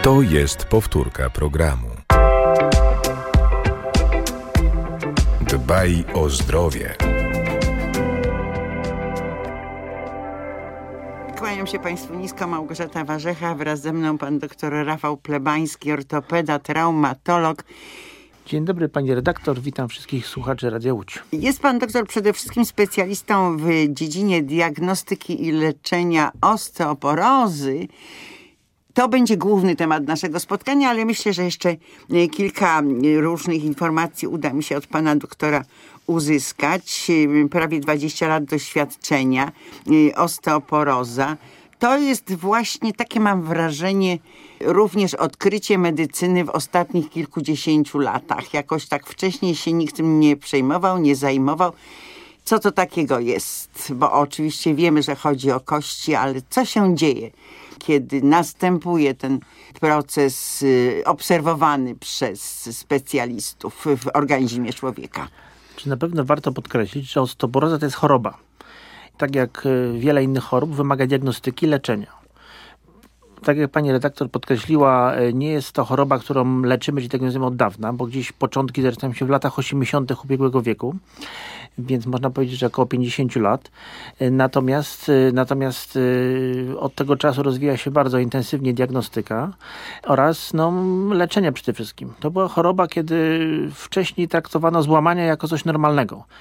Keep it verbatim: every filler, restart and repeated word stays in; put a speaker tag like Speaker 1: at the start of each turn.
Speaker 1: To jest powtórka programu. Dbaj o zdrowie.
Speaker 2: Kłaniam się Państwu nisko, Małgorzata Warzecha, wraz ze mną pan doktor Rafał Plebański, ortopeda, traumatolog.
Speaker 3: Dzień dobry pani redaktor, witam wszystkich słuchaczy Radia Łódź.
Speaker 2: Jest pan doktor przede wszystkim specjalistą w dziedzinie diagnostyki i leczenia osteoporozy. To będzie główny temat naszego spotkania, ale myślę, że jeszcze kilka różnych informacji uda mi się od pana doktora uzyskać. Prawie dwadzieścia lat doświadczenia, osteoporoza. To jest właśnie, takie mam wrażenie, również odkrycie medycyny w ostatnich kilkudziesięciu latach. Jakoś tak wcześniej się nikt tym nie przejmował, nie zajmował. Co to takiego jest? Bo oczywiście wiemy, że chodzi o kości, ale co się dzieje, kiedy następuje ten proces obserwowany przez specjalistów w organizmie człowieka?
Speaker 3: Czy na pewno warto podkreślić, że osteoporoza to jest choroba. Tak jak wiele innych chorób wymaga diagnostyki, leczenia. Tak jak pani redaktor podkreśliła, nie jest to choroba, którą leczymy, czy diagnozujemy od dawna, bo gdzieś początki zaczynają się w latach osiemdziesiątych ubiegłego wieku, więc można powiedzieć, że około pięćdziesiąt lat. Natomiast, natomiast od tego czasu rozwija się bardzo intensywnie diagnostyka oraz no, leczenie przede wszystkim. To była choroba, kiedy wcześniej traktowano złamania jako coś normalnego.